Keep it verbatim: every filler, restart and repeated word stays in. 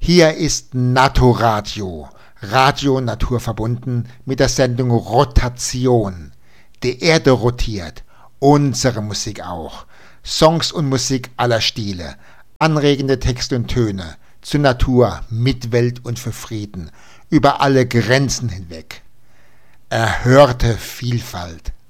Hier ist Naturradio, Radio naturverbunden mit der Sendung Rotation. Die Erde rotiert, unsere Musik auch. Songs und Musik aller Stile, anregende Texte und Töne, zur Natur, Mitwelt und für Frieden, über alle Grenzen hinweg. Erhörte Vielfalt.